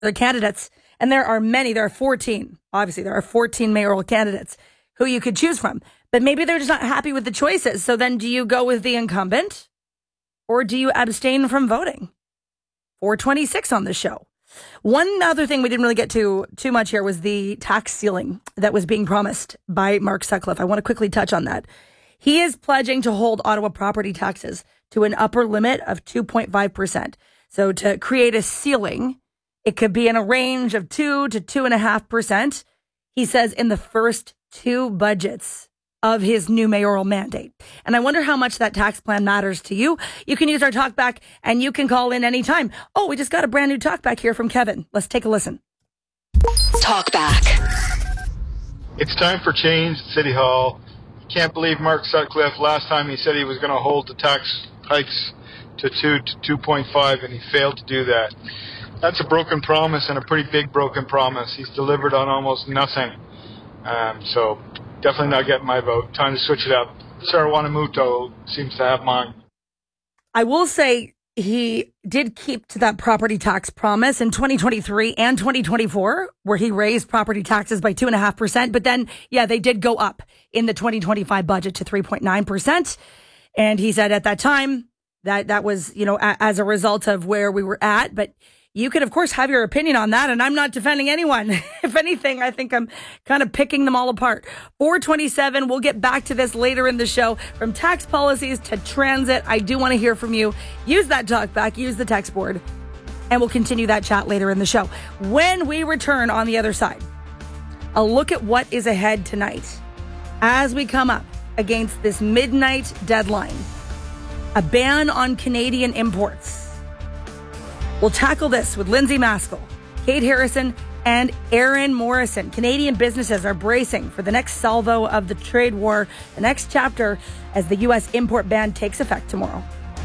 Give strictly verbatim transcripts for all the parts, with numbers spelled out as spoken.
other candidates, and there are many. There are fourteen. Obviously, there are fourteen mayoral candidates who you could choose from. But maybe they're just not happy with the choices. So then do you go with the incumbent or do you abstain from voting? four twenty-six on the show. One other thing we didn't really get to too much here was the tax ceiling that was being promised by Mark Sutcliffe. I want to quickly touch on that. He is pledging to hold Ottawa property taxes to an upper limit of two point five percent. So to create a ceiling, it could be in a range of two to two and a half percent. He says in the first two budgets of his new mayoral mandate. And I wonder how much that tax plan matters to you. You can use our talkback and you can call in anytime. Oh, we just got a brand new talkback here from Kevin. Let's take a listen. Talkback. It's time for change at City Hall. Can't believe Mark Sutcliffe, last time he said he was going to hold the tax hikes to two to two point five, and he failed to do that. That's a broken promise, and a pretty big broken promise. He's delivered on almost nothing. Um, so definitely not getting my vote. Time to switch it up. Sarah Wanamuto seems to have mine. I will say he did keep to that property tax promise in twenty twenty-three and twenty twenty-four, where he raised property taxes by two and a half percent. But then, yeah, they did go up in the twenty twenty-five budget to three point nine percent. And he said at that time that that was, you know, a, as a result of where we were at. But you could, of course, have your opinion on that. And I'm not defending anyone. If anything, I think I'm kind of picking them all apart. four twenty-seven. We'll get back to this later in the show. From tax policies to transit, I do want to hear from you. Use that talk back. Use the text board. And we'll continue that chat later in the show. When we return on the other side, a look at what is ahead tonight as we come up against this midnight deadline. A ban on Canadian imports. We'll tackle this with Lindsay Maskell, Kate Harrison, and Aaron Morrison. Canadian businesses are bracing for the next salvo of the trade war, the next chapter as the U S import ban takes effect tomorrow.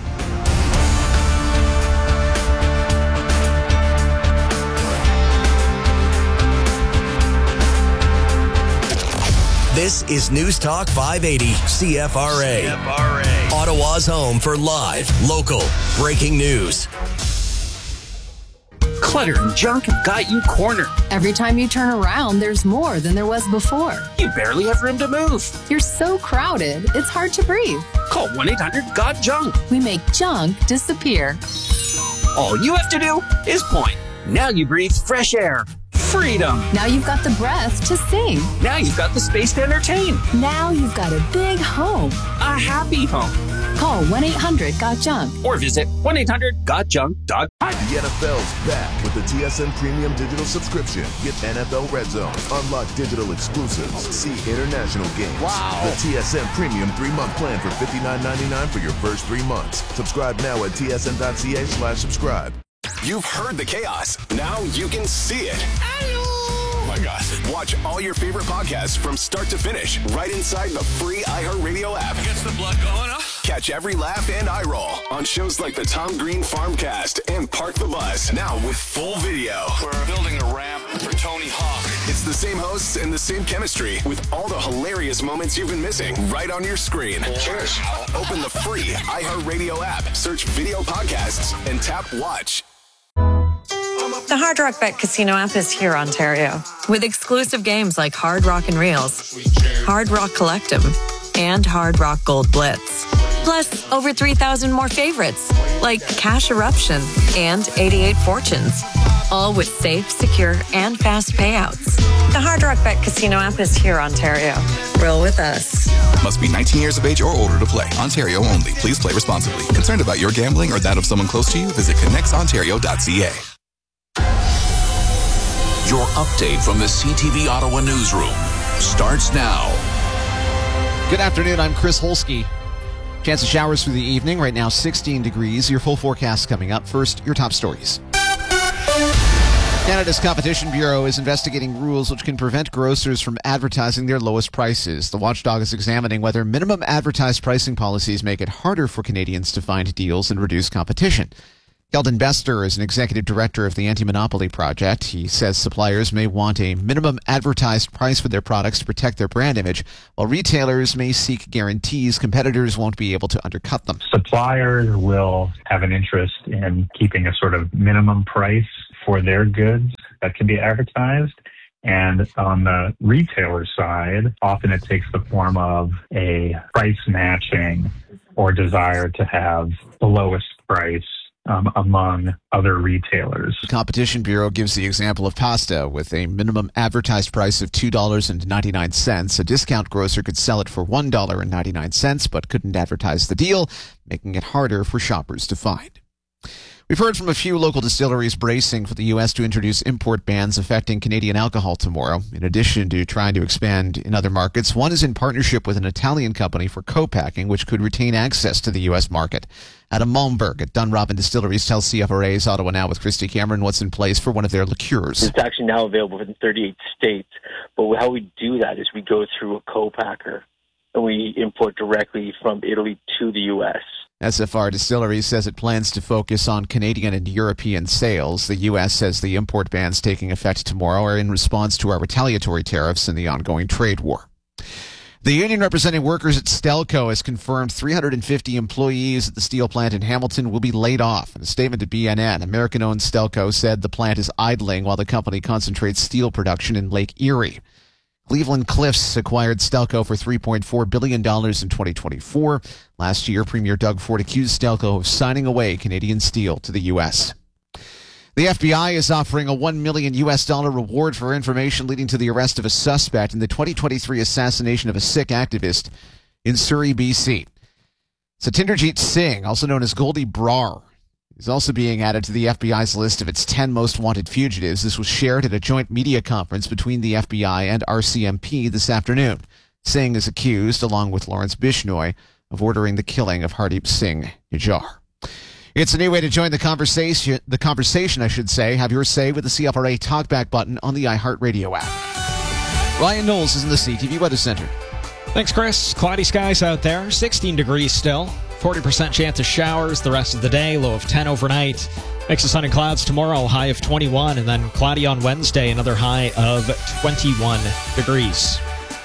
This is News Talk five eighty C F R A. C F R A. Ottawa's home for live, local, breaking news. Clutter and junk have got you cornered. Every time you turn around, there's more than there was before. You barely have room to move. You're so crowded, it's hard to breathe. Call one eight hundred got junk. We make junk disappear. All you have to do is point. Now you breathe fresh air. Freedom. Now you've got the breath to sing. Now you've got the space to entertain. Now you've got a big home. A happy home. Call one eight hundred got junk. Or visit one eight hundred got junk dot com. The N F L's back with the T S N Premium Digital Subscription. Get N F L Red Zone, unlock digital exclusives, see international games. Wow. The T S N Premium three-month plan for fifty-nine ninety-nine for your first three months. Subscribe now at T S N dot C A slash subscribe. You've heard the chaos. Now you can see it. Oh my God. Watch all your favorite podcasts from start to finish right inside the free iHeartRadio app. Gets the blood going, huh? Catch every laugh and eye roll on shows like the Tom Green Farmcast and Park the Bus. Now with full video. We're building a ramp for Tony Hawk. It's the same hosts and the same chemistry with all the hilarious moments you've been missing right on your screen. Cheers. Open the free iHeartRadio app, search video podcasts, and tap watch. The Hard Rock Bet Casino app is here, Ontario, with exclusive games like Hard Rock and Reels, Hard Rock Collective, and Hard Rock Gold Blitz. Plus, over three thousand more favorites, like Cash Eruption and eighty-eight Fortunes, all with safe, secure, and fast payouts. The Hard Rock Bet Casino app is here, Ontario. Roll with us. Must be nineteen years of age or older to play. Ontario only. Please play responsibly. Concerned about your gambling or that of someone close to you? Visit connects ontario dot c a. Your update from the C T V Ottawa newsroom starts now. Good afternoon. I'm Chris Holsky. Chance of showers for the evening. Right now, sixteen degrees. Your full forecast coming up. First, your top stories. Canada's Competition Bureau is investigating rules which can prevent grocers from advertising their lowest prices. The watchdog is examining whether minimum advertised pricing policies make it harder for Canadians to find deals and reduce competition. Sheldon Bester is an executive director of the Anti-Monopoly Project. He says suppliers may want a minimum advertised price for their products to protect their brand image, while retailers may seek guarantees competitors won't be able to undercut them. Suppliers will have an interest in keeping a sort of minimum price for their goods that can be advertised. And on the retailer side, often it takes the form of a price matching or desire to have the lowest price um, among other retailers. The Competition Bureau gives the example of pasta with a minimum advertised price of two dollars and ninety-nine cents. A discount grocer could sell it for one dollar and ninety-nine cents, but couldn't advertise the deal, making it harder for shoppers to find. We've heard from a few local distilleries bracing for the U S to introduce import bans affecting Canadian alcohol tomorrow. In addition to trying to expand in other markets, one is in partnership with an Italian company for co-packing, which could retain access to the U S market. Adam Malmberg at Dunrobin Distilleries tells C F R A's Ottawa Now with Christy Cameron what's in place for one of their liqueurs. It's actually now available in thirty-eight states, but how we do that is we go through a co-packer and we import directly from Italy to the U S. S F R Distilleries says it plans to focus on Canadian and European sales. The U S says the import bans taking effect tomorrow are in response to our retaliatory tariffs and the ongoing trade war. The union representing workers at Stelco has confirmed three hundred fifty employees at the steel plant in Hamilton will be laid off. In a statement to B N N, American-owned Stelco said the plant is idling while the company concentrates steel production in Lake Erie. Cleveland Cliffs acquired Stelco for three point four billion dollars in twenty twenty-four. Last year, Premier Doug Ford accused Stelco of signing away Canadian steel to the U S. The F B I is offering a one million U S dollar reward for information leading to the arrest of a suspect in the twenty twenty-three assassination of a Sikh activist in Surrey, B C. Satinderjeet Singh, also known as Goldie Brar, is also being added to the F B I's list of its ten most wanted fugitives. This was shared at a joint media conference between the F B I and R C M P this afternoon. Singh is accused, along with Lawrence Bishnoi, of ordering the killing of Hardeep Singh Nijjar. It's a new way to join the conversation, the conversation, I should say. Have your say with the C F R A Talkback button on the iHeartRadio app. Ryan Knowles is in the C T V Weather Center. Thanks, Chris. Cloudy skies out there, sixteen degrees still. forty percent chance of showers the rest of the day, low of ten overnight. Mix of sun and clouds tomorrow, high of twenty-one, and then cloudy on Wednesday, another high of twenty-one degrees.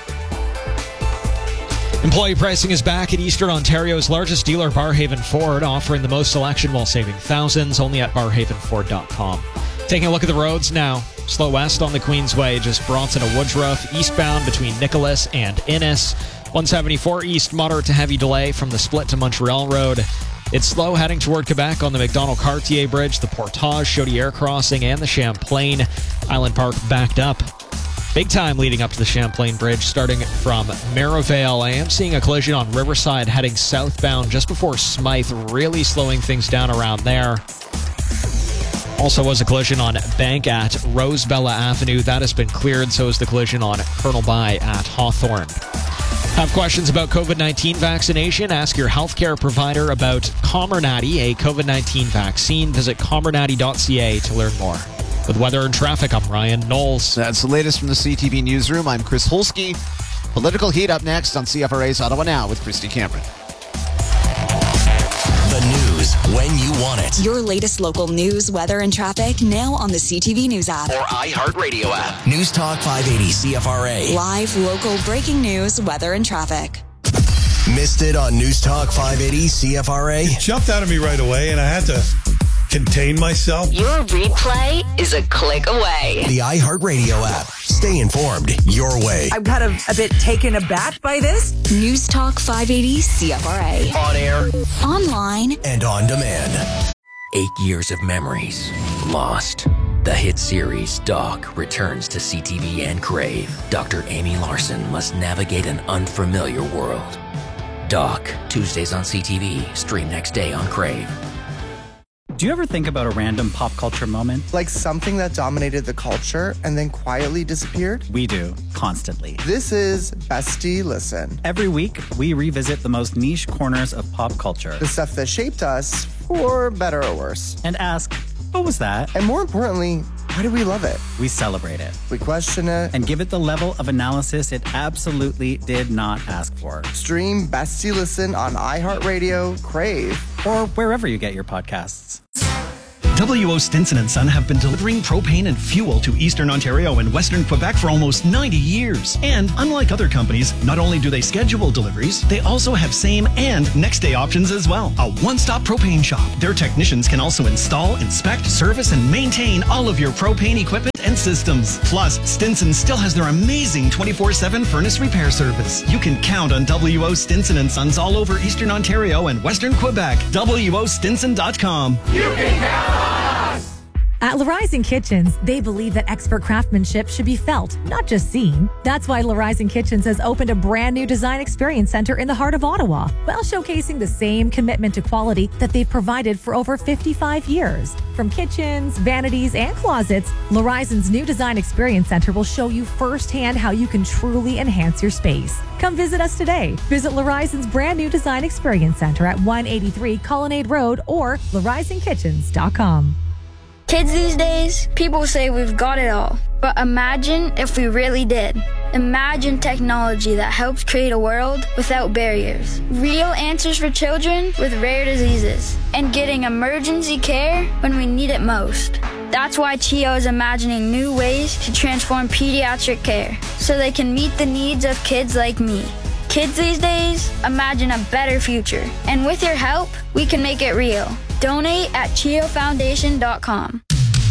Employee pricing is back at Eastern Ontario's largest dealer, Barhaven Ford, offering the most selection while saving thousands, only at barhaven ford dot com. Taking a look at the roads now. Slow west on the Queensway, just Bronson to Woodruff, eastbound between Nicholas and Innis. one seventy-four east, moderate to heavy delay from the split to Montreal Road. It's slow heading toward Quebec on the McDonald-Cartier Bridge, the Portage, Chaudière Crossing, and the Champlain. Island Park backed up. Big time leading up to the Champlain Bridge, starting from Merivale. I am seeing a collision on Riverside heading southbound just before Smythe, really slowing things down around there. Also was a collision on Bank at Rosebella Avenue. That has been cleared. So is the collision on Colonel By at Hawthorne. Have questions about COVID nineteen vaccination? Ask your healthcare provider about Comirnaty, a COVID nineteen vaccine. Visit comirnaty dot c a to learn more. With weather and traffic, I'm Ryan Knowles. That's the latest from the C T V Newsroom. I'm Chris Holsky. Political heat up next on C F R A's Ottawa Now with Christy Cameron. The news when you want it. Your latest local news, weather, and traffic now on the C T V News app. Or iHeartRadio app. News Talk five eighty C F R A. Live, local, breaking news, weather, and traffic. Missed it on News Talk five eighty C F R A? It jumped out of me right away, and I had to contain myself. Your replay is a click away. The iHeartRadio app. Stay informed your way. I'm kind of a bit taken aback by this. News Talk five eighty C F R A. On air. Online. And on demand. Eight years of memories lost. The hit series Doc returns to C T V and Crave. Doctor Amy Larson must navigate an unfamiliar world. Doc, Tuesdays on C T V, stream next day on Crave. Do you ever think about a random pop culture moment? Like something that dominated the culture and then quietly disappeared? We do, constantly. This is Bestie Listen. Every week, we revisit the most niche corners of pop culture. The stuff that shaped us, for better or worse. And ask, what was that? And more importantly, why do we love it? We celebrate it. We question it. And give it the level of analysis it absolutely did not ask for. Stream Bestie Listen on iHeartRadio, Crave, or wherever you get your podcasts. W O Stinson and Son have been delivering propane and fuel to Eastern Ontario and Western Quebec for almost ninety years. And unlike other companies, not only do they schedule deliveries, they also have same and next day options as well. A one-stop propane shop. Their technicians can also install, inspect, service, and maintain all of your propane equipment and systems. Plus, Stinson still has their amazing twenty-four seven furnace repair service. You can count on W O Stinson and Sons all over Eastern Ontario and Western Quebec. W O Stinson dot com. You can count on us! At Larizon Kitchens, they believe that expert craftsmanship should be felt, not just seen. That's why Larizon Kitchens has opened a brand new design experience center in the heart of Ottawa, while showcasing the same commitment to quality that they've provided for over fifty-five years. From kitchens, vanities, and closets, Larizon's new design experience center will show you firsthand how you can truly enhance your space. Come visit us today. Visit Larizon's brand new design experience center at one eighty-three Colonnade Road or Larizon Kitchens dot com. Kids these days, people say we've got it all. But imagine if we really did. Imagine technology that helps create a world without barriers. Real answers for children with rare diseases. And getting emergency care when we need it most. That's why C H I O is imagining new ways to transform pediatric care so they can meet the needs of kids like me. Kids these days, imagine a better future. And with your help, we can make it real. Donate at C H I O Foundation dot com.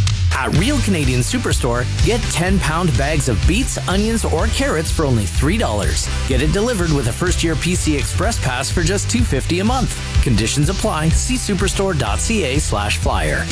At Real Canadian Superstore, get ten pound bags of beets, onions, or carrots for only three dollars. Get it delivered with a first-year P C Express Pass for just two dollars and fifty cents a month. Conditions apply. See superstore dot c a slash flyer.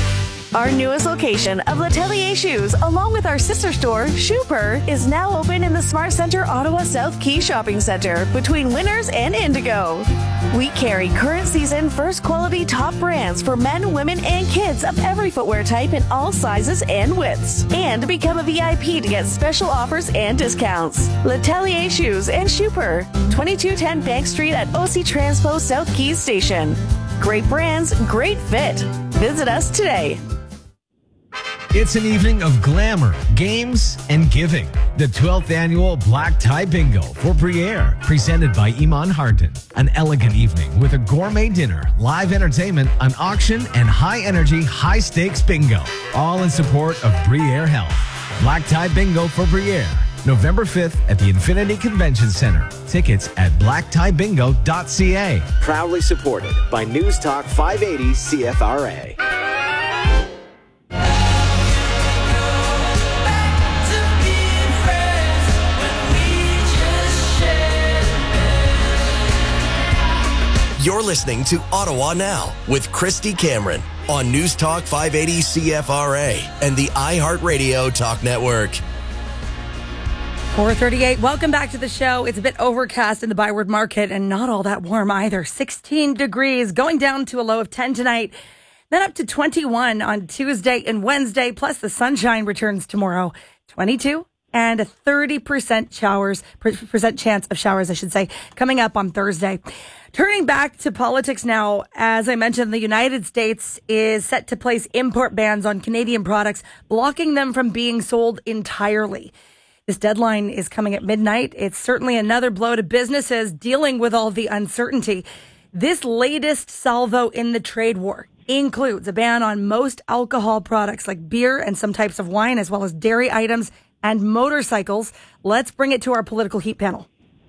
Our newest location of L'Atelier Shoes, along with our sister store, Shooper, is now open in the Smart Center Ottawa South Quay Shopping Center between Winners and Indigo. We carry current season first quality top brands for men, women, and kids of every footwear type in all sizes and widths. And become a V I P to get special offers and discounts. L'Atelier Shoes and Shooper, twenty-two ten Bank Street at O C Transpo South Keys Station. Great brands, great fit. Visit us today. It's an evening of glamour, games, and giving. The twelfth annual Black Tie Bingo for Briere, presented by Iman Hardin. An elegant evening with a gourmet dinner, live entertainment, an auction, and high-energy, high-stakes bingo. All in support of Briere Health. Black Tie Bingo for Briere, November fifth at the Infinity Convention Center. Tickets at black tie bingo dot c a. Proudly supported by News Talk five eighty C F R A. You're listening to Ottawa Now with Christy Cameron on News Talk five eighty C F R A and the iHeartRadio Talk Network. four thirty-eight. Welcome back to the show. It's a bit overcast in the Byward Market and not all that warm either. sixteen degrees, going down to a low of ten tonight, then up to twenty-one on Tuesday and Wednesday, plus the sunshine returns tomorrow. twenty-two and a thirty percent showers, percent chance of showers, I should say, coming up on Thursday. Turning back to politics now, as I mentioned, the United States is set to place import bans on Canadian products, blocking them from being sold entirely. This deadline is coming at midnight. It's certainly another blow to businesses dealing with all the uncertainty. This latest salvo in the trade war includes a ban on most alcohol products like beer and some types of wine, as well as dairy items and motorcycles. Let's bring it to our political heat panel.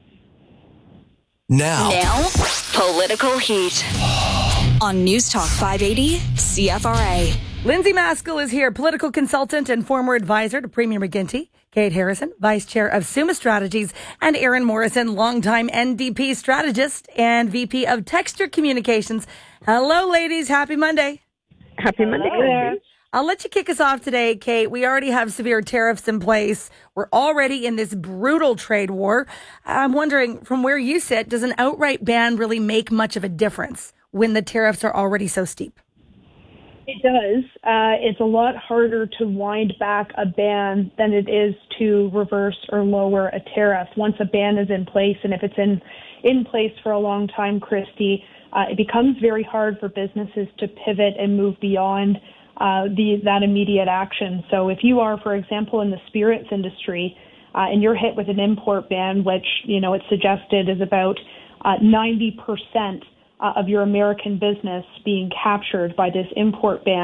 Now, now political heat on News Talk five eighty C F R A. Lindsay Maskell is here, political consultant and former advisor to Premier McGuinty. Kate Harrison, vice chair of Summa Strategies, and Aaron Morrison, longtime N D P strategist and V P of Texture Communications. Hello, ladies. Happy Monday. Happy Monday. Hello. I'll let you kick us off today, Kate. We already have severe tariffs in place. We're already in this brutal trade war. I'm wondering, from where you sit, does an outright ban really make much of a difference when the tariffs are already so steep? It does. Uh, it's a lot harder to wind back a ban than it is to reverse or lower a tariff. Once a ban is in place, and if it's in, in place for a long time, Christy, uh, it becomes very hard for businesses to pivot and move beyond Uh, the, that immediate action. So if you are, for example, in the spirits industry, uh, and you're hit with an import ban, which, you know, it's suggested is about uh, ninety percent uh, of your American business being captured by this import ban,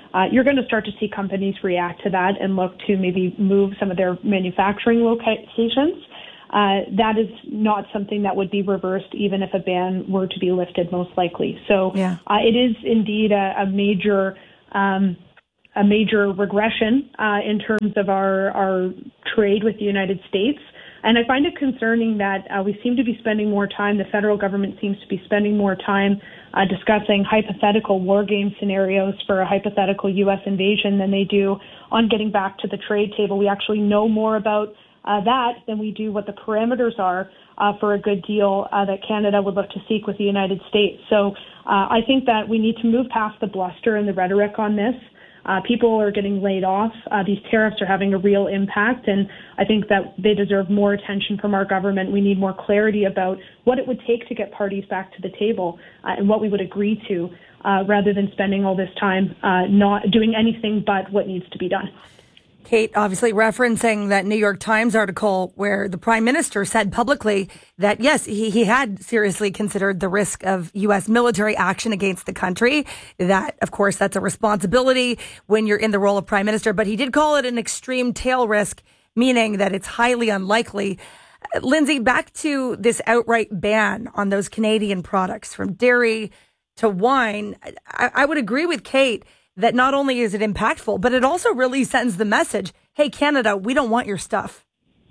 uh, you're going to start to see companies react to that and look to maybe move some of their manufacturing locations. Uh, that is not something that would be reversed even if a ban were to be lifted, most likely. So yeah. uh, it is indeed a, a major um, a major regression uh, in terms of our, our trade with the United States. And I find it concerning that uh, we seem to be spending more time, the federal government seems to be spending more time uh, discussing hypothetical war game scenarios for a hypothetical U S invasion than they do on getting back to the trade table. We actually know more about uh, that than we do what the parameters are uh, for a good deal uh, that Canada would look to seek with the United States. So uh, I think that we need to move past the bluster and the rhetoric on this. Uh, people are getting laid off. Uh, these tariffs are having a real impact, and I think that they deserve more attention from our government. We need more clarity about what it would take to get parties back to the table uh, and what we would agree to, uh, rather than spending all this time uh, not doing anything but what needs to be done. Kate, obviously referencing that New York Times article where the Prime Minister said publicly that, yes, he, he had seriously considered the risk of U S military action against the country. That, of course, that's a responsibility when you're in the role of Prime Minister. But he did call it an extreme tail risk, meaning that it's highly unlikely. Uh, Lindsay, back to this outright ban on those Canadian products from dairy to wine. I, I would agree with Kate that not only is it impactful, but it also really sends the message, hey, Canada, we don't want your stuff.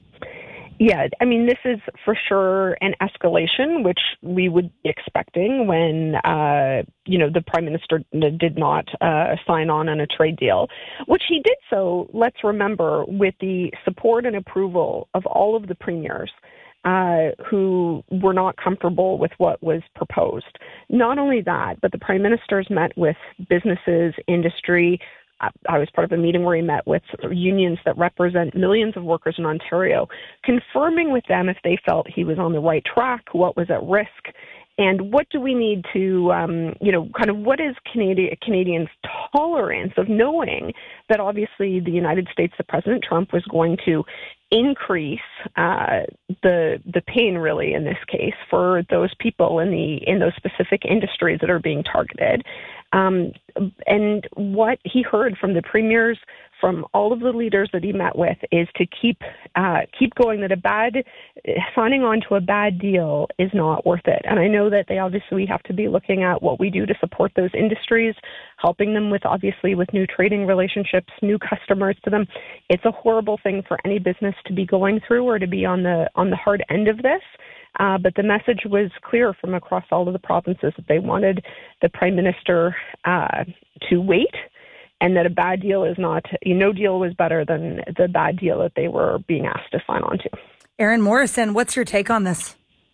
Yeah, I mean, this is for sure an escalation, which we would be expecting when, uh, you know, the Prime Minister did not uh, sign on on a trade deal, which he did so, let's remember, with the support and approval of all of the premiers Uh, who were not comfortable with what was proposed. Not only that, but the Prime Minister's met with businesses, industry. I was part of a meeting where he met with unions that represent millions of workers in Ontario, confirming with them if they felt he was on the right track, what was at risk, and what do we need to, um, you know, kind of what is Canadian, Canadians' tolerance of knowing that obviously the United States, that President Trump was going to increase uh, the the pain, really, in this case, for those people in the in those specific industries that are being targeted. Um, and what he heard from the premiers, from all of the leaders that he met with, is to keep uh, keep going, that a bad signing on to a bad deal is not worth it. And I know that they obviously have to be looking at what we do to support those industries, helping them with obviously with new trading relationships, new customers to them. It's a horrible thing for any business to be going through or to be on the on the hard end of this. Uh, but the message was clear from across all of the provinces that they wanted the Prime Minister uh, to wait, and that a bad deal is not, no deal was better than the bad deal that they were being asked to sign on to. Erin Morrison, what's your take on this?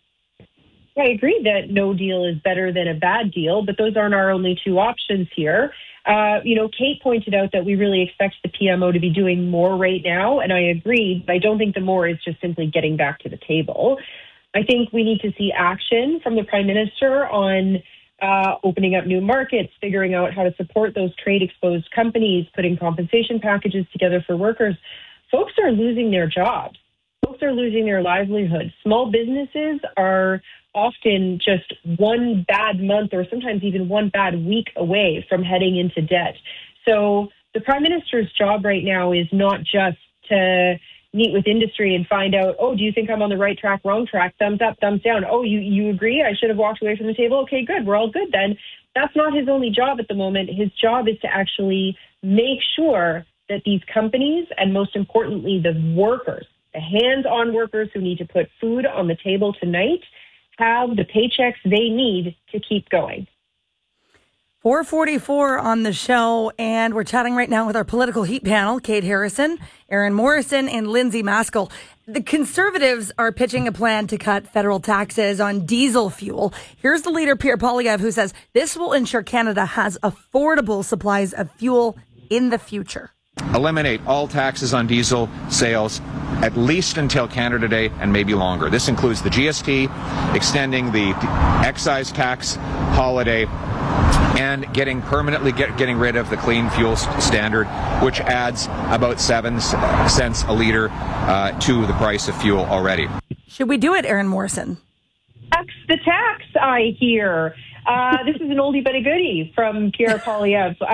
I agree that no deal is better than a bad deal, but those aren't our only two options here. Uh, you know, Kate pointed out that we really expect the P M O to be doing more right now, and I agree, but I don't think the more is just simply getting back to the table. I think we need to see action from the Prime Minister on uh, opening up new markets, figuring out how to support those trade-exposed companies, putting compensation packages together for workers. Folks are losing their jobs. Folks are losing their livelihoods. Small businesses are often just one bad month or sometimes even one bad week away from heading into debt. So the Prime Minister's job right now is not just to meet with industry and find out, oh, do you think I'm on the right track, wrong track, thumbs up, thumbs down? Oh, you, you agree? I should have walked away from the table? Okay, good. We're all good then. That's not his only job at the moment. His job is to actually make sure that these companies, and most importantly, the workers, the hands-on workers who need to put food on the table tonight, have the paychecks they need to keep going. four forty-four on the show, and we're chatting right now with our political heat panel, Kate Harrison, Erin Morrison, and Lindsay Maskell. The Conservatives are pitching a plan to cut federal taxes on diesel fuel. Here's the leader, Pierre Poilievre, who says this will ensure Canada has affordable supplies of fuel in the future. Eliminate all taxes on diesel sales at least until Canada Day and maybe longer. This includes the G S T, extending the excise tax holiday, and getting permanently get, getting rid of the clean fuel standard, which adds about seven cents a litre uh, to the price of fuel already. Should we do it, Erin Morrison? Tax the tax, I hear. Uh, this is an oldie but a goodie from Pierre Poilievre. Uh,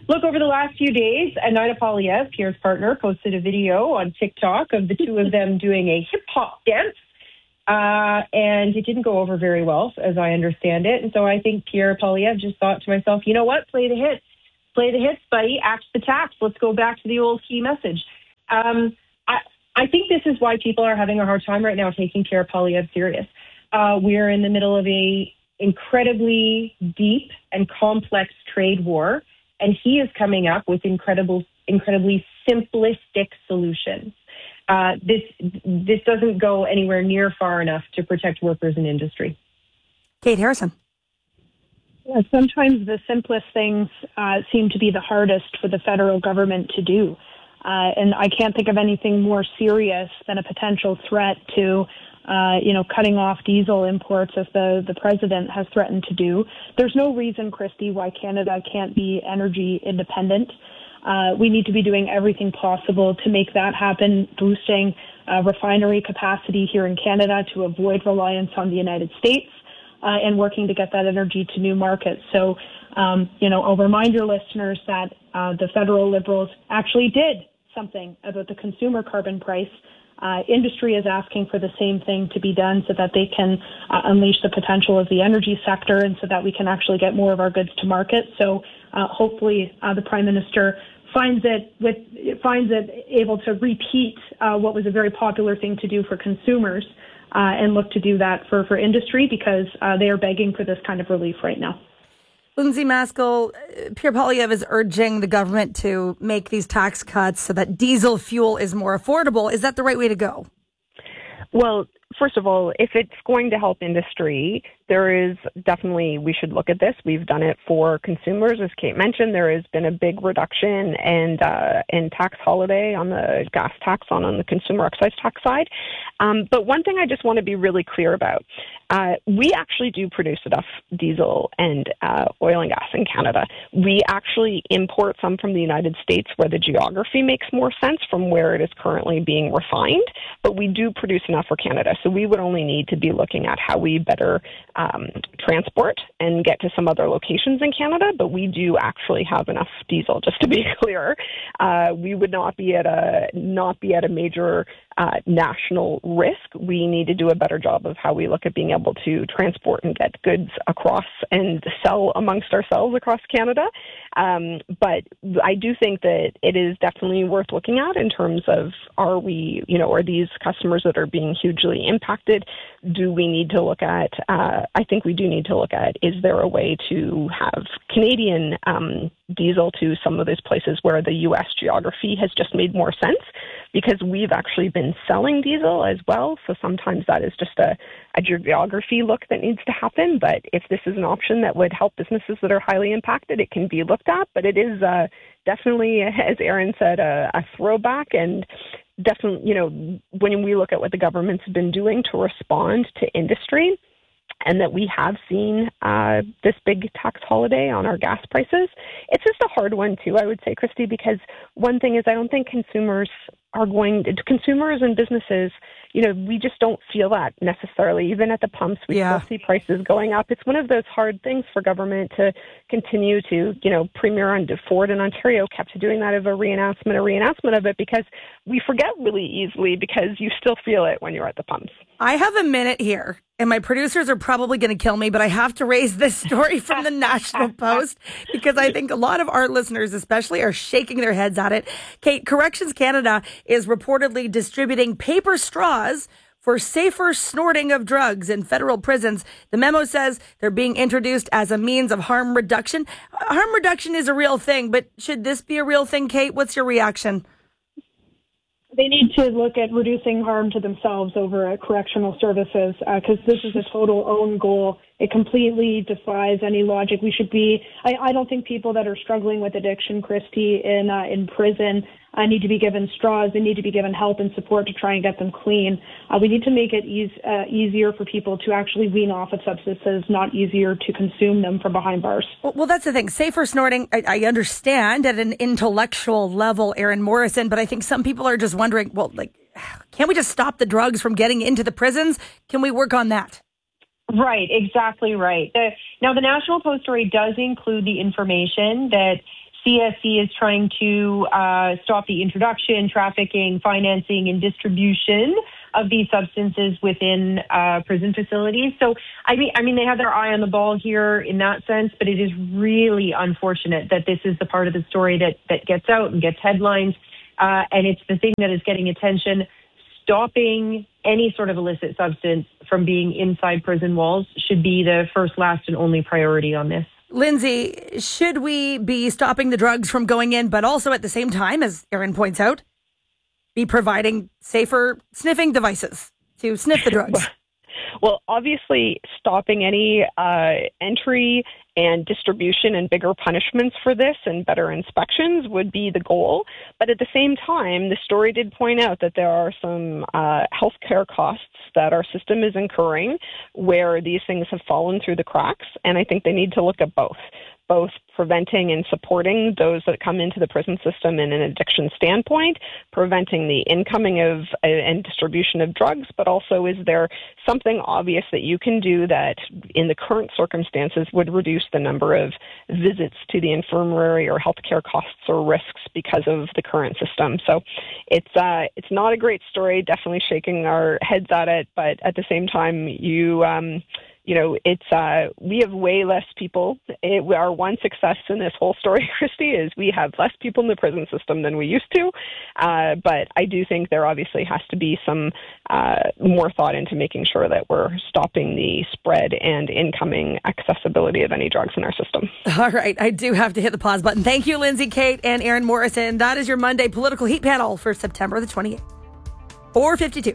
look, over the last few days, Anita Polyev, Pierre's partner, posted a video on TikTok of the two of them doing a hip-hop dance. Uh, and it didn't go over very well, as I understand it. And so I think Pierre Polyev just thought to myself, you know what, play the hits. Play the hits, buddy. Axe the tax. Let's go back to the old key message. Um, I, I think this is why people are having a hard time right now taking Pierre Polyev serious. Uh, we're in the middle of a incredibly deep and complex trade war, and he is coming up with incredible, incredibly simplistic solutions. Uh, this this doesn't go anywhere near far enough to protect workers in industry. Kate Harrison. Yeah, sometimes the simplest things uh, seem to be the hardest for the federal government to do. Uh, and I can't think of anything more serious than a potential threat to, uh, you know, cutting off diesel imports as the, the president has threatened to do. There's no reason, Christy, why Canada can't be energy independent. Uh, we need to be doing everything possible to make that happen, boosting uh, refinery capacity here in Canada to avoid reliance on the United States, uh, and working to get that energy to new markets. So, um, you know, I'll remind your listeners that uh, the federal Liberals actually did something about the consumer carbon price. Uh, industry is asking for the same thing to be done so that they can uh, unleash the potential of the energy sector and so that we can actually get more of our goods to market. So uh, hopefully uh, the Prime Minister finds it with finds it able to repeat uh, what was a very popular thing to do for consumers uh, and look to do that for, for industry because uh, they are begging for this kind of relief right now. Lindsay Maskell, Pierre Polyev is urging the government to make these tax cuts so that diesel fuel is more affordable. Is that the right way to go? Well, first of all, if it's going to help industry, there is definitely, we should look at this. We've done it for consumers. As Kate mentioned, there has been a big reduction in, uh, in tax holiday on the gas tax on, on the consumer excise tax side. Um, but one thing I just want to be really clear about, uh, we actually do produce enough diesel and uh, oil and gas in Canada. We actually import some from the United States where the geography makes more sense from where it is currently being refined, but we do produce enough for Canada. So we would only need to be looking at how we better um, transport and get to some other locations in Canada, but we do actually have enough diesel, just to be clear. Uh, we would not be at a not be at a major uh, national risk. We need to do a better job of how we look at being able to transport and get goods across and sell amongst ourselves across Canada. Um, but I do think that it is definitely worth looking at in terms of, are we, you know, are these customers that are being hugely impacted? Do we need to look at, uh, I think we do need to look at, is there a way to have Canadian um, diesel to some of those places where the U S geography has just made more sense? Because we've actually been selling diesel as well. So sometimes that is just a, a geography look that needs to happen. But if this is an option that would help businesses that are highly impacted, it can be looked at. But it is uh, definitely, as Aaron said, a, a throwback. And definitely, you know, when we look at what the government's been doing to respond to industry, and that we have seen uh, this big tax holiday on our gas prices, it's just a hard one too, I would say, Christy, because one thing is I don't think consumers are going to, consumers and businesses, you know, we just don't feel that necessarily. Even at the pumps, we yeah. still see prices going up. It's one of those hard things for government to continue to, you know, Premier and Ford in Ontario kept doing that of a re-announcement, a re-announcement of it, because we forget really easily because you still feel it when you're at the pumps. I have a minute here, and my producers are probably going to kill me, but I have to raise this story from the National Post because I think a lot of our listeners especially are shaking their heads at it. Kate, Corrections Canada is reportedly distributing paper straws for safer snorting of drugs in federal prisons. The memo says they're being introduced as a means of harm reduction. Harm reduction is a real thing, but should this be a real thing, Kate? What's your reaction? They need to look at reducing harm to themselves over at correctional services because uh, this is a total own goal. It completely defies any logic. We should be, I, I don't think people that are struggling with addiction, Christy, in uh, in prison uh, need to be given straws. They need to be given help and support to try and get them clean. Uh, we need to make it ease, uh, easier for people to actually wean off of substances, not easier to consume them from behind bars. Well, well that's the thing. Safer snorting, I, I understand at an intellectual level, Aaron Morrison, but I think some people are just wondering, well, like, can't we just stop the drugs from getting into the prisons? Can we work on that? Right, exactly right. The, now, the National Post story does include the information that C S C is trying to uh, stop the introduction, trafficking, financing, and distribution of these substances within uh, prison facilities. So, I mean, I mean, they have their eye on the ball here in that sense, but it is really unfortunate that this is the part of the story that, that gets out and gets headlines, uh, and it's the thing that is getting attention. Stopping any sort of illicit substance from being inside prison walls should be the first, last, and only priority on this. Lindsay, should we be stopping the drugs from going in, but also at the same time, as Aaron points out, be providing safer sniffing devices to sniff the drugs? Well, obviously, stopping any uh, entry and distribution and bigger punishments for this and better inspections would be the goal. But at the same time, the story did point out that there are some uh, healthcare costs that our system is incurring where these things have fallen through the cracks. And I think they need to look at both. Both preventing and supporting those that come into the prison system in an addiction standpoint, preventing the incoming of uh, and distribution of drugs, but also is there something obvious that you can do that in the current circumstances would reduce the number of visits to the infirmary or healthcare costs or risks because of the current system. So it's uh, it's not a great story, definitely shaking our heads at it, but at the same time, you... Um, You know, it's uh, we have way less people. It, our one success in this whole story, Christy, is we have less people in the prison system than we used to. Uh, but I do think there obviously has to be some uh, more thought into making sure that we're stopping the spread and incoming accessibility of any drugs in our system. All right. I do have to hit the pause button. Thank you, Lindsay, Kate, and Aaron Morrison. That is your Monday political heat panel for September the twenty-eighth. four fifty-two.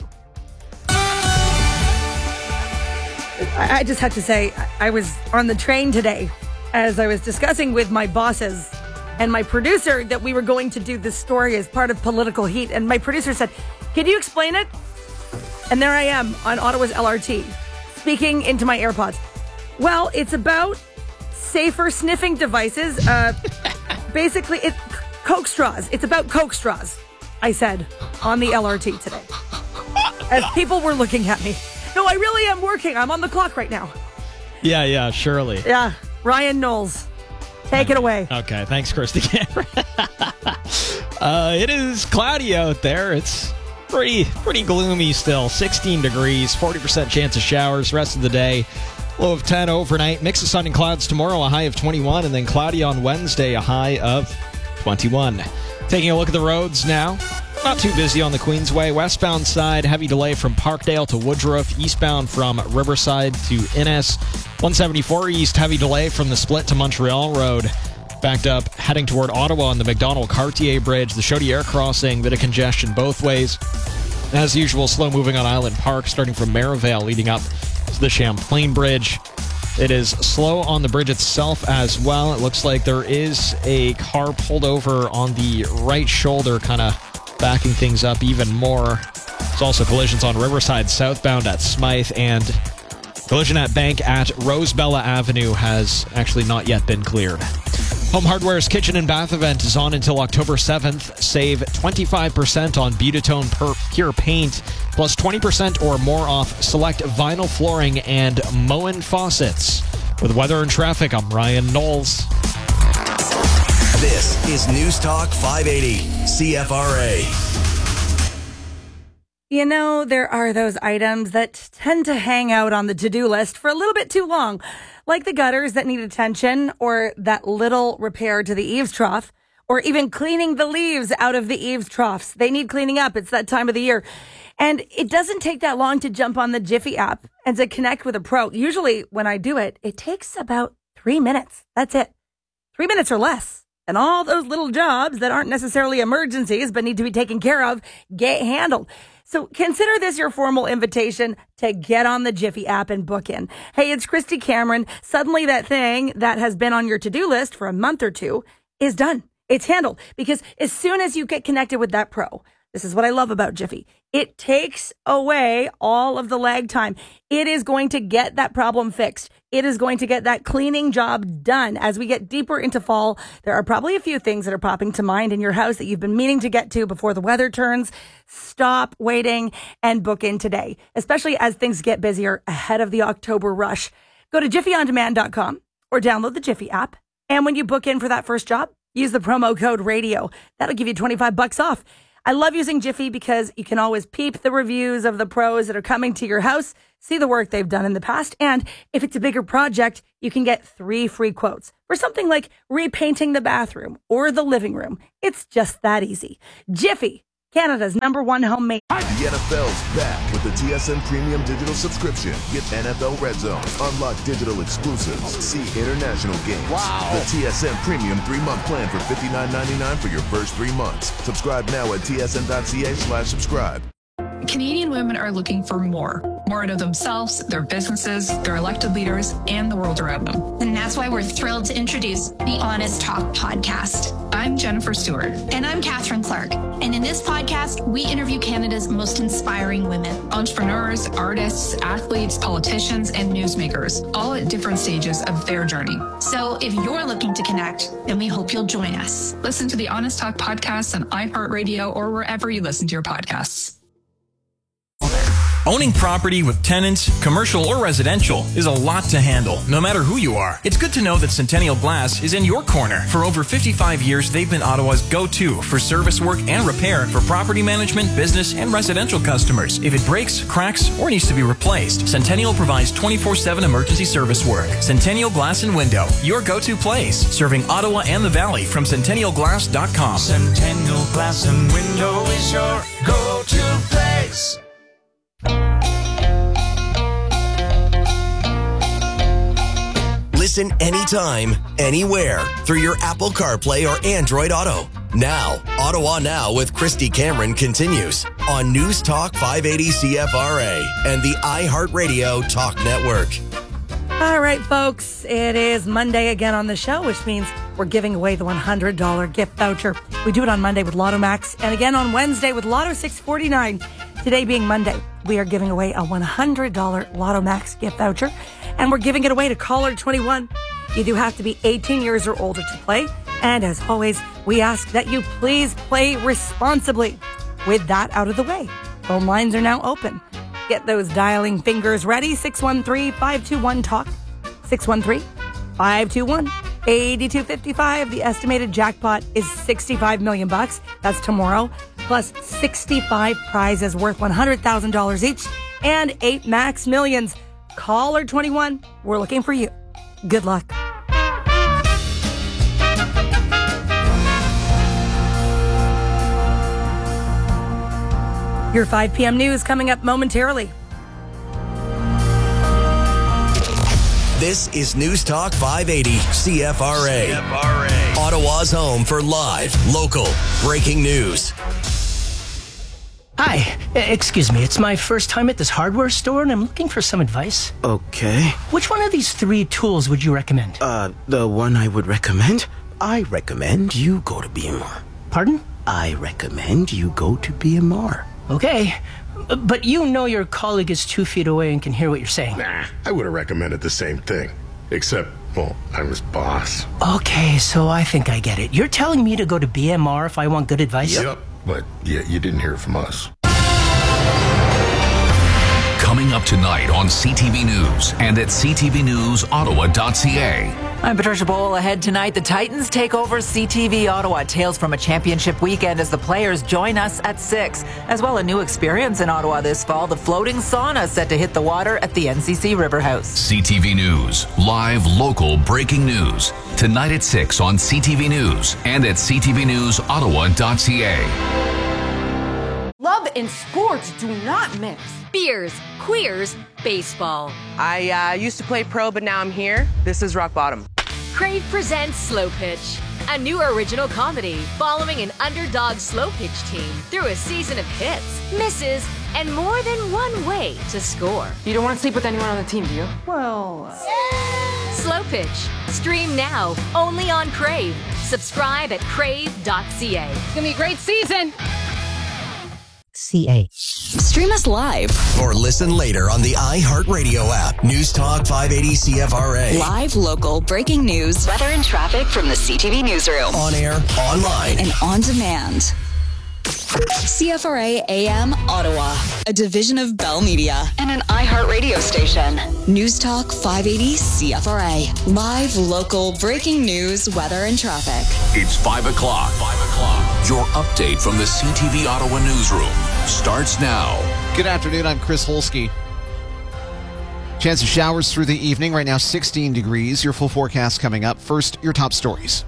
I just have to say, I was on the train today as I was discussing with my bosses and my producer that we were going to do this story as part of Political Heat. And my producer said, "Can you explain it?" And there I am on Ottawa's L R T, speaking into my AirPods. Well, it's about safer sniffing devices. Uh, basically, it's Coke straws. It's about Coke straws, I said on the L R T today. As people were looking at me. No, I really am working. I'm on the clock right now. Yeah, yeah, surely. Yeah. Ryan Knowles, take it away. Okay, thanks, Christy Cameron. uh, it is cloudy out there. It's pretty pretty gloomy still. sixteen degrees, forty percent chance of showers. Rest of the day, low of ten overnight. Mix of sun and clouds tomorrow, a high of twenty-one. And then cloudy on Wednesday, a high of twenty-one. Taking a look at the roads now. Not too busy on the Queensway. Westbound side, heavy delay from Parkdale to Woodruff. Eastbound from Riverside to Innes. one seventy-four East, heavy delay from the split to Montreal Road. Backed up, heading toward Ottawa on the McDonald-Cartier Bridge. The Chaudière crossing, bit of congestion both ways. As usual, slow moving on Island Park, starting from Merivale, leading up to the Champlain Bridge. It is slow on the bridge itself as well. It looks like there is a car pulled over on the right shoulder, kind of backing things up even more. There's also collisions on Riverside southbound at Smythe, and collision at Bank at Rosebella Avenue has actually not yet been cleared. Home Hardware's Kitchen and Bath event is on until October seventh. Save twenty-five percent on Beautitone per Pure Paint, plus twenty percent or more off select vinyl flooring and Moen faucets. With weather and traffic, I'm Ryan Knowles. This is News Talk five eighty C F R A. You know, there are those items that tend to hang out on the to-do list for a little bit too long, like the gutters that need attention, or that little repair to the eaves trough, or even cleaning the leaves out of the eaves troughs. They need cleaning up. It's that time of the year. And it doesn't take that long to jump on the Jiffy app and to connect with a pro. Usually when I do it, it takes about three minutes. That's it. Three minutes or less. And all those little jobs that aren't necessarily emergencies but need to be taken care of get handled. So consider this your formal invitation to get on the Jiffy app and book in. Hey, it's Christy Cameron. Suddenly that thing that has been on your to-do list for a month or two is done. It's handled. Because as soon as you get connected with that pro, this is what I love about Jiffy. It takes away all of the lag time. It is going to get that problem fixed. It is going to get that cleaning job done. As we get deeper into fall, there are probably a few things that are popping to mind in your house that you've been meaning to get to before the weather turns. Stop waiting and book in today, especially as things get busier ahead of the October rush. Go to jiffy on demand dot com or download the Jiffy app. And when you book in for that first job, Use the promo code radio. That'll give you twenty-five bucks off. I love using Jiffy because you can always peep the reviews of the pros that are coming to your house, see the work they've done in the past, and if it's a bigger project, you can get three free quotes for something like repainting the bathroom or the living room. It's just that easy. Jiffy, Canada's number one homemade. The N F L's back with the T S N Premium Digital Subscription. Get N F L Red Zone, unlock digital exclusives, see international games. Wow. The T S N Premium three-month plan for fifty-nine ninety-nine for your first three months. Subscribe now at tsn.ca slash subscribe. Canadian women are looking for more. More out of themselves, their businesses, their elected leaders, and the world around them. And that's why we're thrilled to introduce the Honest Talk podcast. I'm Jennifer Stewart. And I'm Catherine Clark. And in this podcast, we interview Canada's most inspiring women. Entrepreneurs, artists, athletes, politicians, and newsmakers, all at different stages of their journey. So if you're looking to connect, then we hope you'll join us. Listen to the Honest Talk podcast on iHeartRadio or wherever you listen to your podcasts. Owning property with tenants, commercial or residential, is a lot to handle, no matter who you are. It's good to know that Centennial Glass is in your corner. For over fifty-five years, they've been Ottawa's go-to for service work and repair for property management, business, and residential customers. If it breaks, cracks, or needs to be replaced, Centennial provides twenty-four seven emergency service work. Centennial Glass and Window, your go-to place, serving Ottawa and the Valley from centennial glass dot com. Centennial Glass and Window is your go-to place. Listen anytime, anywhere through your Apple CarPlay or Android Auto. Now, Ottawa Now with Christy Cameron continues on News Talk five eighty C F R A and the iHeartRadio Talk Network. All right, folks, it is Monday again on the show, which means we're giving away the one hundred dollars gift voucher. We do it on Monday with Lotto Max and again on Wednesday with Lotto six forty-nine. Today being Monday, we are giving away a one hundred dollars Lotto Max gift voucher, and we're giving it away to caller twenty-one. You do have to be eighteen years or older to play, and as always, we ask that you please play responsibly. With that out of the way, phone lines are now open. Get those dialing fingers ready. six one three, five two one, talk. six one three, five two one, eight two five five. The estimated jackpot is sixty-five million bucks. That's tomorrow. Plus sixty-five prizes worth one hundred thousand dollars each and eight max millions. Caller twenty-one, we're looking for you. Good luck. Your five p.m. news coming up momentarily. This is News Talk five eighty C F R A. C F R A. Ottawa's home for live, local, breaking news. Hi, excuse me. It's my first time at this hardware store and I'm looking for some advice. Okay. Which one of these three tools would you recommend? Uh, the one I would recommend? I recommend you go to B M R. Pardon? I recommend you go to B M R. Okay, but you know your colleague is two feet away and can hear what you're saying. Nah, I would have recommended the same thing. Except, well, I'm his boss. Okay, so I think I get it. You're telling me to go to B M R if I want good advice? Yep, but yeah, you didn't hear it from us. Coming up tonight on C T V News and at c t v news ottawa dot c a. I'm Patricia Bowl. Ahead tonight, the Titans take over C T V Ottawa. Tales from a championship weekend as the players join us at six. As well, a new experience in Ottawa this fall, the floating sauna set to hit the water at the N C C River House. C T V News, live, local, breaking news. Tonight at six on C T V News and at c t v news ottawa dot c a. Love and sports do not mix. Beers, queers, baseball. I uh, used to play pro, but now I'm here. This is rock bottom. Crave presents Slow Pitch, a new original comedy following an underdog slow pitch team through a season of hits, misses, and more than one way to score. You don't want to sleep with anyone on the team, do you? Well... Uh... Slow Pitch. Stream now, only on Crave. Subscribe at crave dot c a. It's going to be a great season. C A. Stream us live. Or listen later on the iHeartRadio app. News Talk five eighty C F R A. Live, local, breaking news, weather and traffic from the C T V newsroom. On air, online, and on demand. C F R A A M Ottawa, a division of Bell Media and an iHeartRadio station. News Talk five eighty C F R A. Live, local, breaking news, weather, and traffic. It's five o'clock. five o'clock. Your update from the C T V Ottawa newsroom starts now. Good afternoon. I'm Chris Holsky. Chance of showers through the evening. Right now, sixteen degrees. Your full forecast coming up. First, your top stories.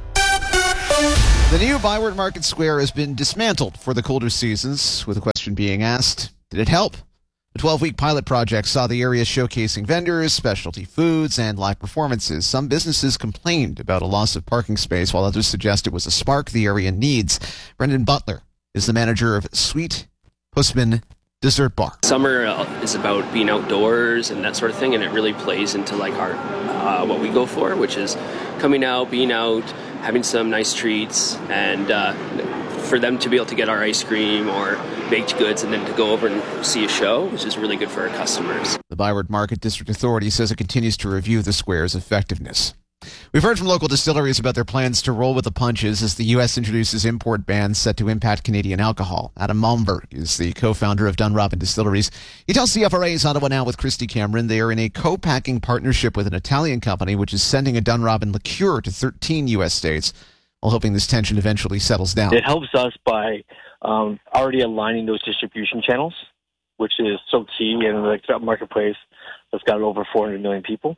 The new Byward Market Square has been dismantled for the colder seasons, with a question being asked, did it help? The twelve-week pilot project saw the area showcasing vendors, specialty foods, and live performances. Some businesses complained about a loss of parking space, while others suggest it was a spark the area needs. Brendan Butler is the manager of Sweet Postman Dessert Bar. Summer is about being outdoors and that sort of thing, and it really plays into like our uh, what we go for, which is coming out, being out, having some nice treats, and uh, for them to be able to get our ice cream or baked goods and then to go over and see a show, which is really good for our customers. The Byward Market District Authority says it continues to review the square's effectiveness. We've heard from local distilleries about their plans to roll with the punches as the U S introduces import bans set to impact Canadian alcohol. Adam Malmberg is the co-founder of Dunrobin Distilleries. He tells C F R A's Ottawa Now with Christy Cameron they are in a co-packing partnership with an Italian company which is sending a Dunrobin liqueur to thirteen U S states, while hoping this tension eventually settles down. It helps us by um, already aligning those distribution channels, which is so key in the marketplace that's got over four hundred million people.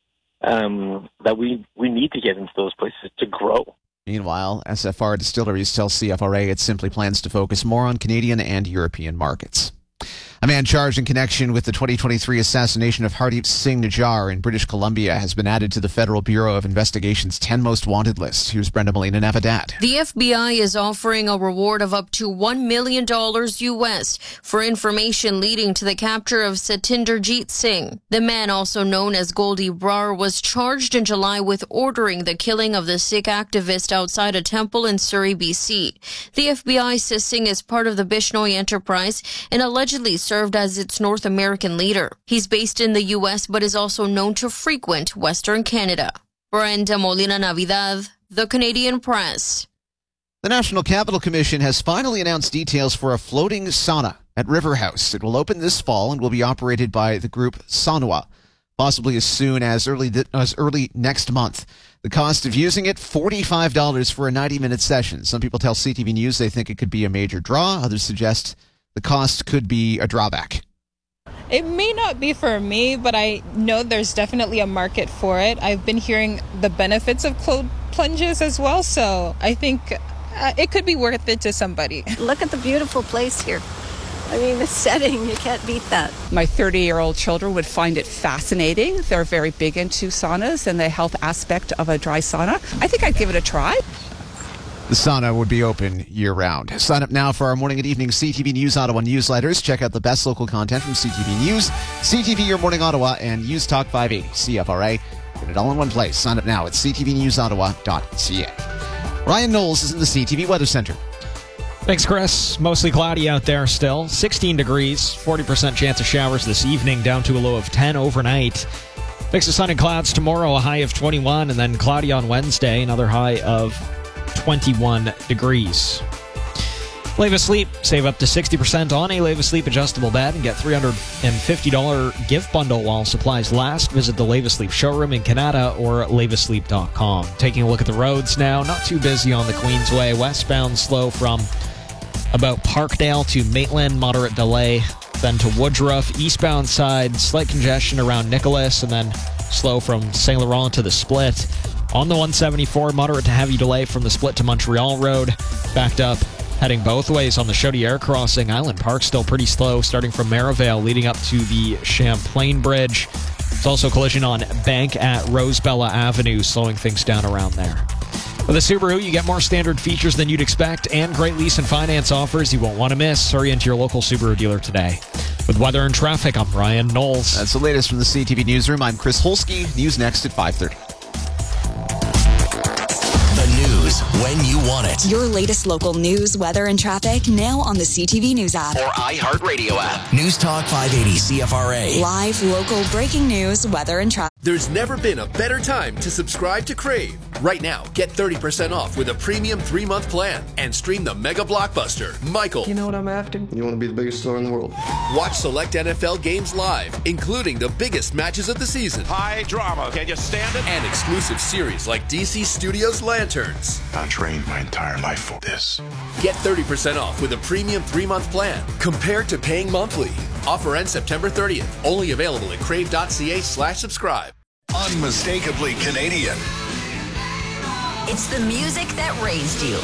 Um, that we, we need to get into those places to grow. Meanwhile, S F R Distilleries tells C F R A it simply plans to focus more on Canadian and European markets. A man charged in connection with the twenty twenty-three assassination of Hardeep Singh Nijjar in British Columbia has been added to the Federal Bureau of Investigation's ten Most Wanted list. Here's Brenda Molina Navidad. The F B I is offering a reward of up to one million dollars U S for information leading to the capture of Satinderjeet Singh. The man, also known as Goldie Brar, was charged in July with ordering the killing of the Sikh activist outside a temple in Surrey, B C. The F B I says Singh is part of the Bishnoi enterprise and allegedly served as its North American leader. He's based in the U S but is also known to frequent Western Canada. Brenda Molina Navidad, The Canadian Press. The National Capital Commission has finally announced details for a floating sauna at River House. It will open this fall and will be operated by the group Sanwa, possibly as soon as early th- as early next month. The cost of using it, forty-five dollars for a ninety-minute session. Some people tell C T V News they think it could be a major draw. Others suggest the cost could be a drawback. It may not be for me, but I know there's definitely a market for it. I've been hearing the benefits of cold plunges as well, so I think uh, it could be worth it to somebody. Look at the beautiful place here. I mean, the setting, you can't beat that. My thirty-year-old children would find it fascinating. They're very big into saunas and the health aspect of a dry sauna. I think I'd give it a try. The sauna would be open year-round. Sign up now for our morning and evening C T V News Ottawa newsletters. Check out the best local content from C T V News, C T V Your Morning Ottawa, and News Talk five eighty, C F R A. Get it all in one place. Sign up now at c t v news ottawa dot c a. Ryan Knowles is in the C T V Weather Center. Thanks, Chris. Mostly cloudy out there still. sixteen degrees, forty percent chance of showers this evening, down to a low of ten overnight. Mix of sun and clouds tomorrow, a high of twenty-one, and then cloudy on Wednesday, another high of twenty-one degrees. Lave Asleep, save up to sixty percent on a Lave Asleep adjustable bed and get three hundred fifty dollars gift bundle while supplies last. Visit the Lave Asleep showroom in Canada or lave asleep dot com. Taking a look at the roads now, not too busy on the Queensway. Westbound slow from about Parkdale to Maitland, moderate delay. Then to Woodruff. Eastbound side, slight congestion around Nicholas, and then slow from Saint Laurent to the Split. On the one seventy-four, moderate to heavy delay from the Split to Montreal Road. Backed up, heading both ways on the Chaudière crossing. Island Park still pretty slow, starting from Merivale, leading up to the Champlain Bridge. There's also collision on Bank at Rosebella Avenue, slowing things down around there. With a Subaru, you get more standard features than you'd expect and great lease and finance offers you won't want to miss. Hurry into your local Subaru dealer today. With weather and traffic, I'm Ryan Knowles. That's the latest from the C T V Newsroom. I'm Chris Holsky. News next at five thirty. News when you want it. Your latest local news, weather, and traffic now on the C T V News app or iHeartRadio app. News Talk five eighty C F R A. Live, local, breaking news, weather, and traffic. There's never been a better time to subscribe to Crave. Right now, get thirty percent off with a premium three-month plan and stream the mega blockbuster, Michael. You know what I'm after? You want to be the biggest star in the world. Watch select N F L games live, including the biggest matches of the season. High drama. Can you stand it? And exclusive series like D C Studios Lanterns. I trained my entire life for this. Get thirty percent off with a premium three-month plan compared to paying monthly. Offer ends September thirtieth. Only available at crave.ca slash subscribe. Unmistakably Canadian. It's the music that raised you.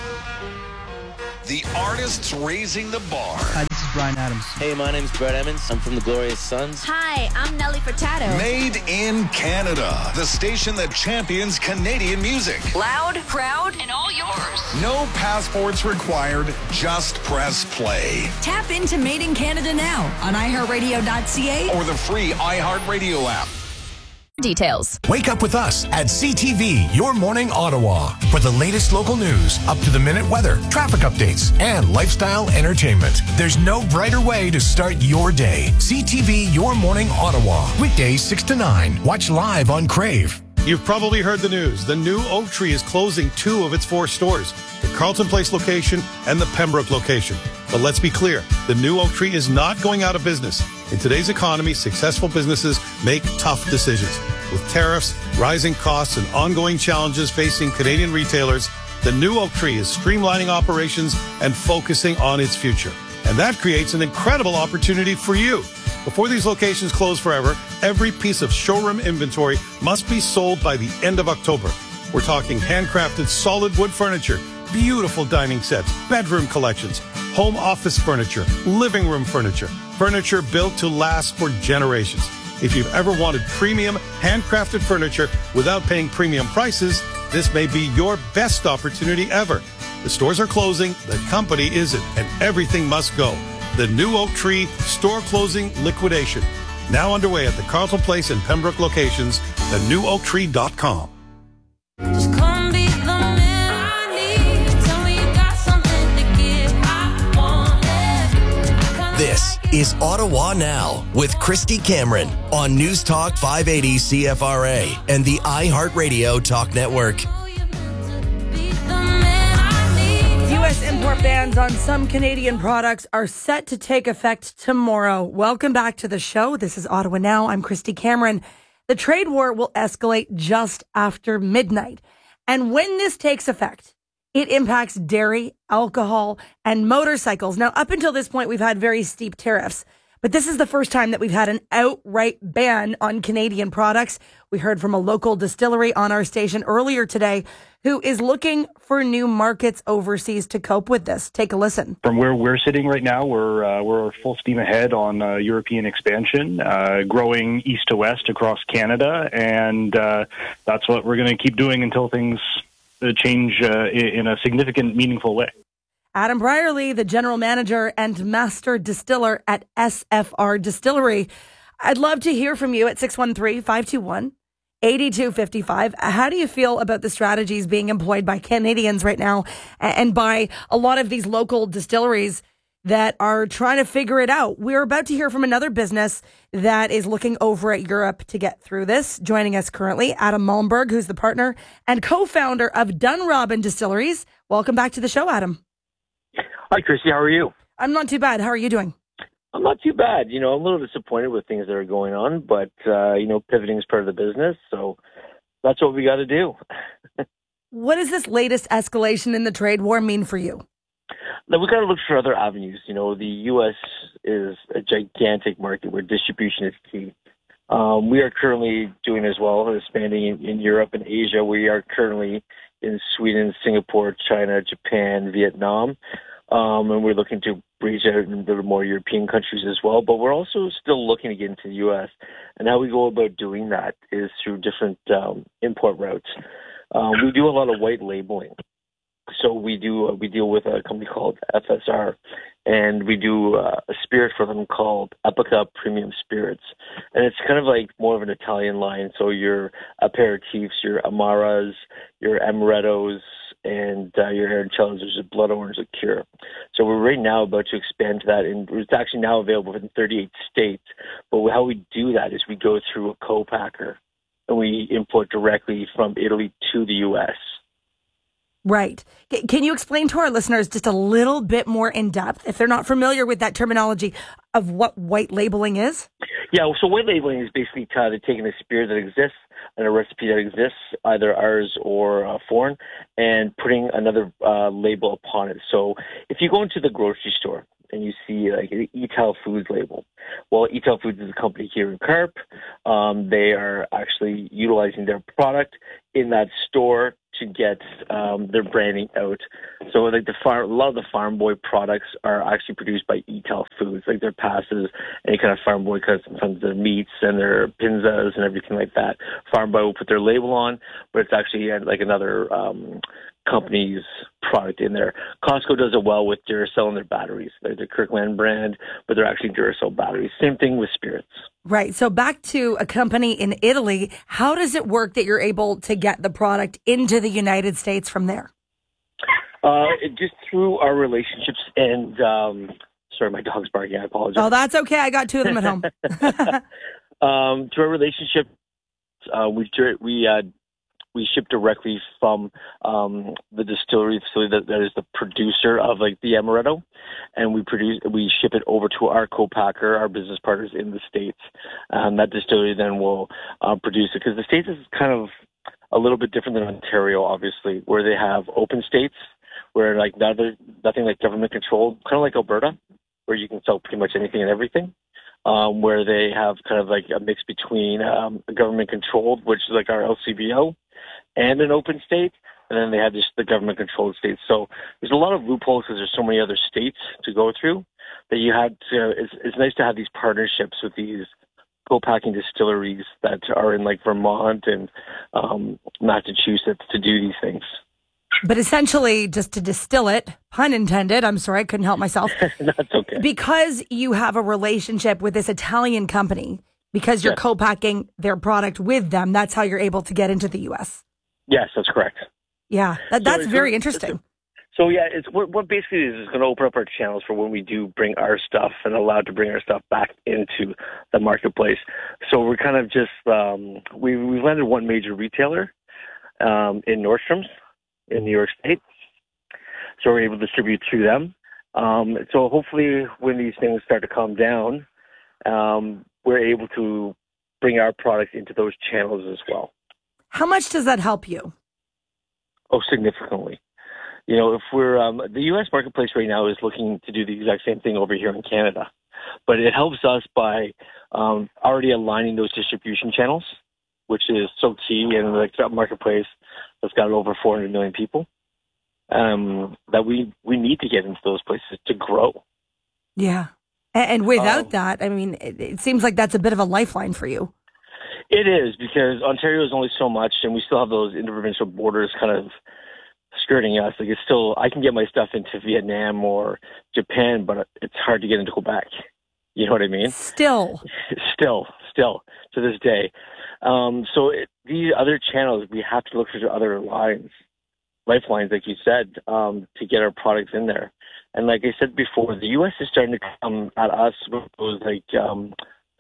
The artists raising the bar. Hi, this is Brian Adams. Hey, my name's Brett Emmons. I'm from the Glorious Sons. Hi, I'm Nelly Furtado. Made in Canada. The station that champions Canadian music. Loud, proud, and all yours. No passports required. Just press play. Tap into Made in Canada now on i heart radio dot c a or the free iHeartRadio app. Details. Wake up with us at C T V, Your Morning Ottawa, for the latest local news, up-to-the-minute weather, traffic updates, and lifestyle entertainment. There's no brighter way to start your day. C T V, Your Morning Ottawa, weekdays six to nine. Watch live on Crave. You've probably heard the news. The new Oak Tree is closing two of its four stores, the Carleton Place location and the Pembroke location. But let's be clear, the new Oak Tree is not going out of business. In today's economy, successful businesses make tough decisions. With tariffs, rising costs, and ongoing challenges facing Canadian retailers, the new Oak Tree is streamlining operations and focusing on its future. And that creates an incredible opportunity for you. Before these locations close forever, every piece of showroom inventory must be sold by the end of October. We're talking handcrafted solid wood furniture, beautiful dining sets, bedroom collections, home office furniture, living room furniture, furniture built to last for generations. If you've ever wanted premium, handcrafted furniture without paying premium prices, this may be your best opportunity ever. The stores are closing, the company isn't, and everything must go. The new Oak Tree store closing liquidation. Now underway at the Carleton Place and Pembroke locations, the new oak tree dot com. Just come be the man I need. Tell me you got something to give. I want it. This is Ottawa Now with Christy Cameron on News Talk five eighty C F R A and the iHeartRadio Talk Network. U S import bans on some Canadian products are set to take effect tomorrow. Welcome back to the show. This is Ottawa Now. I'm Christy Cameron. The trade war will escalate just after midnight. And when this takes effect, it impacts dairy, alcohol, and motorcycles. Now, up until this point, we've had very steep tariffs. But this is the first time that we've had an outright ban on Canadian products. We heard from a local distillery on our station earlier today who is looking for new markets overseas to cope with this. Take a listen. From where we're sitting right now, we're uh, we're full steam ahead on uh, European expansion, uh, growing east to west across Canada, and uh, that's what we're going to keep doing until things uh, change uh, in a significant, meaningful way. Adam Brierly, the general manager and master distiller at S F R Distillery. I'd love to hear from you at six one three, five two one, eight two five five. How do you feel about the strategies being employed by Canadians right now and by a lot of these local distilleries that are trying to figure it out? We're about to hear from another business that is looking over at Europe to get through this. Joining us currently, Adam Malmberg, who's the partner and co-founder of Dunrobin Distilleries. Welcome back to the show, Adam. Hi, Christy. How are you? I'm not too bad. How are you doing? I'm not too bad. You know, I'm a little disappointed with things that are going on, but, uh, you know, pivoting is part of the business, so that's what we got to do. What does this latest escalation in the trade war mean for you? Now, we got to look for other avenues. You know, the U S is a gigantic market where distribution is key. Um, we are currently doing as well, expanding in, in Europe and Asia. We are currently in Sweden, Singapore, China, Japan, Vietnam. Um, and we're looking to reach out in a little more European countries as well. But we're also still looking to get into the U S. And how we go about doing that is through different um, import routes. Um, we do a lot of white labeling. So we do uh, we deal with a company called F S R, and we do uh, a spirit for them called Epica Premium Spirits. And it's kind of like more of an Italian line. So your aperitifs, your Amaras, your Amarettos, and uh, your Arancellos, there's a blood orange liqueur. So we're right now about to expand to that, and it's actually now available in thirty-eight states. But how we do that is we go through a co-packer. and we import directly from Italy to the U S. Right. C- Can you explain to our listeners just a little bit more in depth, if they're not familiar with that terminology, of what white labeling is? Yeah, so white labeling is basically kind of taking a spirit that exists and a recipe that exists, either ours or uh, foreign, and putting another uh, label upon it. So if you go into the grocery store and you see like an Etal Foods label, well, Etal Foods is a company here in Carp. Um, they are actually utilizing their product in that store to get um, their branding out. So like the farm, a lot of the Farm Boy products are actually produced by Etal Foods, like their pastas, any kind of Farm Boy cuts, sometimes their meats and their pinzas and everything like that. Farm Boy will put their label on, but it's actually uh, like another um, company's product in there. Costco does it well with Duracell and their batteries. They're the Kirkland brand, but they're actually Duracell batteries. Same thing with spirits. Right. So back to a company in Italy, how does it work that you're able to get the product into the United States from there? Uh, it just through our relationships and, um, sorry, my dog's barking. I apologize. Oh, that's okay. I got two of them at home. um, through our relationship, uh, we, we, uh, we ship directly from um, the distillery facility that, that is the producer of like the amaretto, and we produce we ship it over to our co-packer, our business partners in the States. Um, that distillery then will uh, produce it, because the States is kind of a little bit different than Ontario, obviously, where they have open states where like neither, nothing like government controlled, kind of like Alberta, where you can sell pretty much anything and everything. Um, where they have kind of like a mix between um, government controlled, which is like our L C B O, and an open state, and then they have just the government-controlled states. So there's a lot of loopholes because there's so many other states to go through that you had to. It's, it's nice to have these partnerships with these co-packing distilleries that are in like Vermont and um, Massachusetts to do these things. But essentially, just to distill it, pun intended, I'm sorry, I couldn't help myself. That's okay. Because you have a relationship with this Italian company, because you're Yes. co-packing their product with them, that's how you're able to get into the U S. Yes, that's correct. Yeah, that, So that's it's- very it's- interesting. So yeah, it's what, what basically is, is going to open up our channels for when we do bring our stuff and allowed to bring our stuff back into the marketplace. So we're kind of just um, we we've landed one major retailer um, in Nordstrom's in New York State, so we're able to distribute through them. Um, so hopefully, when these things start to calm down, um, we're able to bring our products into those channels as well. How much does that help you? Oh, significantly. You know, if we're, um, the U S marketplace right now is looking to do the exact same thing over here in Canada, but it helps us by um, already aligning those distribution channels, which is so key in like that marketplace that's got over four hundred million people, um, that we, we need to get into those places to grow. Yeah. And, and without Um, that, I mean, it, it seems like that's a bit of a lifeline for you. It is, because Ontario is only so much, and we still have those interprovincial borders kind of skirting us. Like it's still, I can get my stuff into Vietnam or Japan, but it's hard to get into Quebec. You know what I mean? Still. Still, still, to this day. Um, so it, these other channels, we have to look for other lines, lifelines, like you said, um, to get our products in there. And like I said before, the U S is starting to come at us with those like um,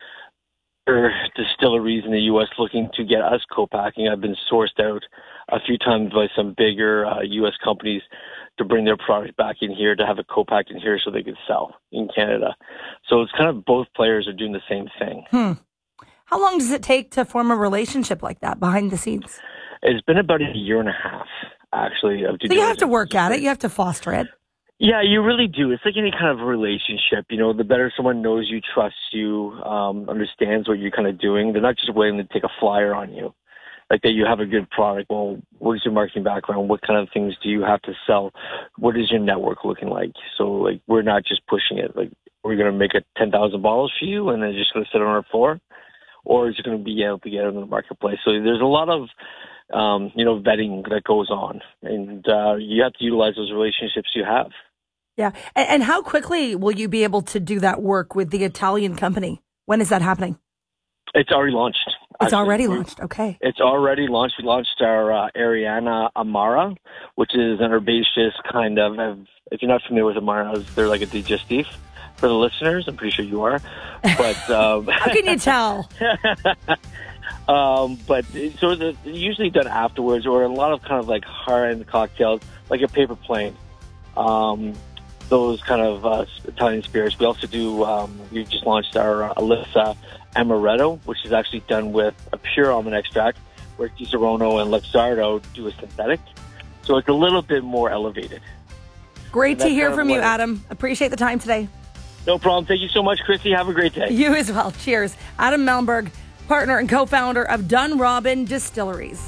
distilleries in the U S looking to get us co-packing. I've been sourced out a few times by some bigger uh, U S companies to bring their product back in here, to have it co-packed in here so they could sell in Canada. So it's kind of both players are doing the same thing. Hmm. How long does it take to form a relationship like that behind the scenes? It's been about a year and a half, actually. Of due So you have to diligence. work at it. You have to foster it. Yeah, you really do. It's like any kind of relationship. You know, the better someone knows you, trusts you, um, understands what you're kind of doing, they're not just waiting to take a flyer on you. Like that you have a good product. Well, what is your marketing background? What kind of things do you have to sell? What is your network looking like? So, like, we're not just pushing it. Like, we're going to make a ten thousand bottles for you and then it's just going to sit on our floor? Or is it going to be able to get it in the marketplace? So there's a lot of, um, you know, vetting that goes on. And uh, you have to utilize those relationships you have. Yeah. And, and how quickly will you be able to do that work with the Italian company? When is that happening? It's already launched. It's actually. already launched. Okay. It's already launched. We launched our uh, Ariana Amara, which is an herbaceous kind of, if you're not familiar with Amaras, they're like a digestif for the listeners. I'm pretty sure you are. But um, How can you tell? Um, but it's sort of the, usually done afterwards, or a lot of kind of like high-end cocktails, like a paper plane. Um, those kind of uh, Italian spirits. We also do, um, we just launched our uh, Alyssa Amaretto, which is actually done with a pure almond extract, where Disaronno and Luxardo do a synthetic. So it's a little bit more elevated. Great to hear from you, Adam. Appreciate the time today. No problem. Thank you so much, Christy. Have a great day. You as well. Cheers. Adam Melmberg, partner and co-founder of Dunrobin Distilleries.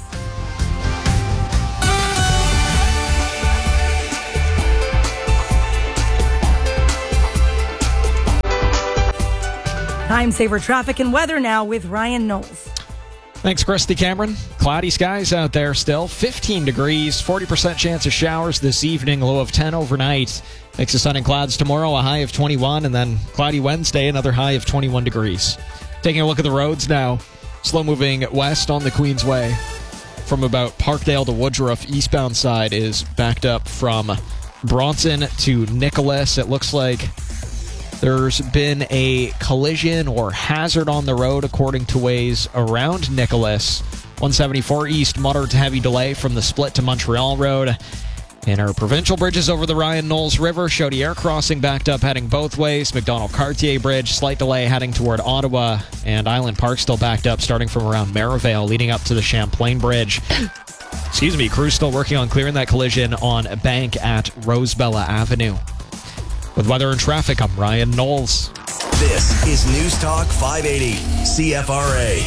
Time saver traffic and weather now with Ryan Knowles. Thanks, Christy Cameron. Cloudy skies out there still. fifteen degrees, forty percent chance of showers this evening, low of ten overnight. Mix of sun and clouds tomorrow, a high of twenty-one, and then cloudy Wednesday, another high of twenty-one degrees. Taking a look at the roads now. Slow moving west on the Queensway. From about Parkdale to Woodruff, eastbound side is backed up from Bronson to Nicholas. It looks like there's been a collision or hazard on the road, according to Waze, around Nicholas. one seventy-four east, moderate to heavy delay from the split to Montreal Road. And our provincial bridges over the Ryan Knowles River, Chaudière crossing backed up heading both ways. McDonald-Cartier Bridge, slight delay heading toward Ottawa. And Island Park still backed up starting from around Merivale, leading up to the Champlain Bridge. Excuse me, crews still working on clearing that collision on Bank at Rosebella Avenue. With weather and traffic, I'm Ryan Knowles. This is News Talk five eighty C F R A.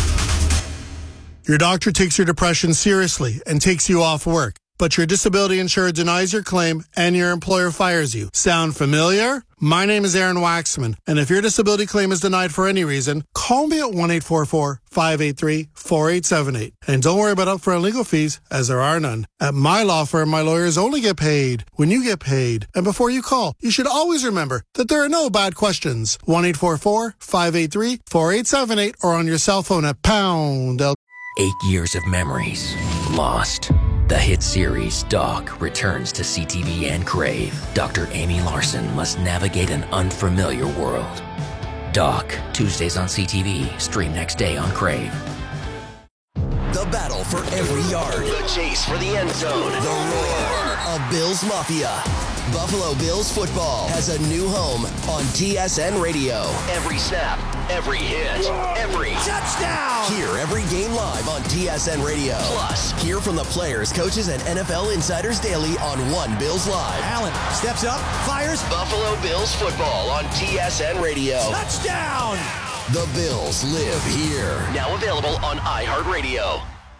Your doctor takes your depression seriously and takes you off work, but your disability insurer denies your claim and your employer fires you. Sound familiar? My name is Aaron Waxman, and if your disability claim is denied for any reason, call me at one eight four four, five eight three, four eight seven eight. And don't worry about upfront legal fees, as there are none. At my law firm, my lawyers only get paid when you get paid. And before you call, you should always remember that there are no bad questions. one eight four four, five eight three, four eight seven eight or on your cell phone at pound. Eight years of memories lost. The hit series Doc returns to C T V and Crave. Doctor Amy Larson must navigate an unfamiliar world. Doc, Tuesdays on C T V, stream next day on Crave. The battle for every yard. The chase for the end zone. The roar of Bills Mafia. Buffalo Bills football has a new home on T S N Radio. Every snap, every hit, every touchdown. Hear every game live on T S N Radio. Plus, hear from the players, coaches, and N F L insiders daily on One Bills Live. Allen steps up, fires. Buffalo Bills football on T S N Radio. Touchdown! The Bills live here. Now available on iHeartRadio.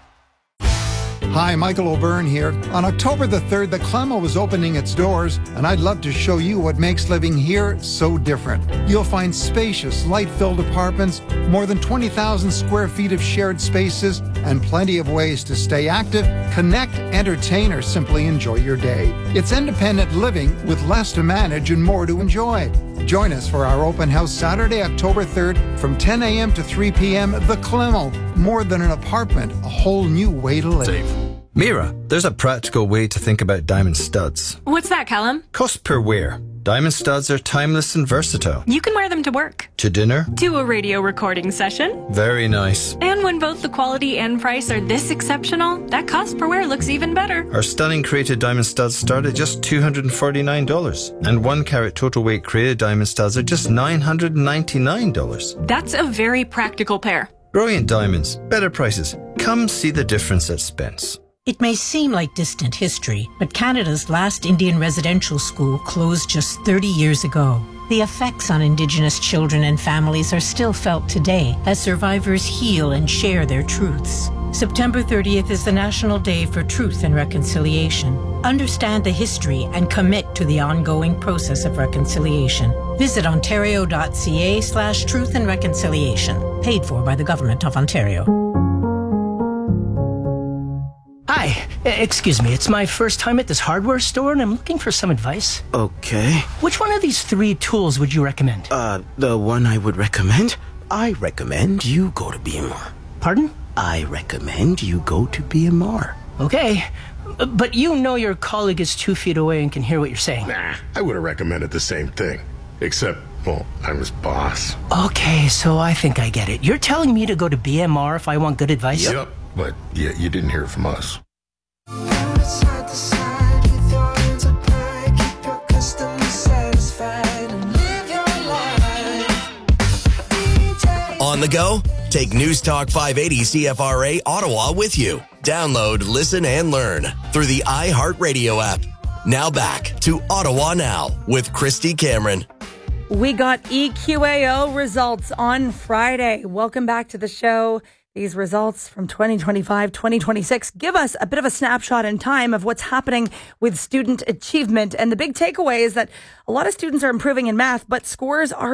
Hi, Michael O'Byrne here. On October the third, the Clemo is opening its doors, and I'd love to show you what makes living here so different. You'll find spacious, light-filled apartments, more than twenty thousand square feet of shared spaces, and plenty of ways to stay active, connect, entertain, or simply enjoy your day. It's independent living with less to manage and more to enjoy. Join us for our open house Saturday, October third from ten a.m. to three p.m. The Clemo. More than an apartment, a whole new way to live. Dave. Mira, there's a practical way to think about diamond studs. What's that, Callum? Cost per wear. Diamond studs are timeless and versatile. You can wear them to work. To dinner. To a radio recording session. Very nice. And when both the quality and price are this exceptional, that cost per wear looks even better. Our stunning created diamond studs start at just two hundred forty-nine dollars. And one carat total weight created diamond studs are just nine hundred ninety-nine dollars. That's a very practical pair. Brilliant diamonds. Better prices. Come see the difference at Spence. It may seem like distant history, but Canada's last Indian residential school closed just thirty years ago. The effects on Indigenous children and families are still felt today as survivors heal and share their truths. September thirtieth is the National Day for Truth and Reconciliation. Understand the history and commit to the ongoing process of reconciliation. Visit ontario.ca slash truth and reconciliation. Paid for by the Government of Ontario. Hi, excuse me, it's my first time at this hardware store and I'm looking for some advice. Okay. Which one of these three tools would you recommend? Uh, the one I would recommend? I recommend you go to B M R. Pardon? I recommend you go to B M R. Okay, but you know your colleague is two feet away and can hear what you're saying. Nah, I would have recommended the same thing. Except, well, I'm his boss. Okay, so I think I get it. You're telling me to go to B M R if I want good advice? Yep, but yeah, you didn't hear it from us. On the go? Take News Talk five eighty C F R A Ottawa with you. Download, listen, and learn through the iHeartRadio app. Now back to Ottawa Now with Christy Cameron. We got E Q A O results on Friday. Welcome back to the show. These results from twenty twenty-five, twenty twenty-six give us a bit of a snapshot in time of what's happening with student achievement. And the big takeaway is that a lot of students are improving in math, but scores are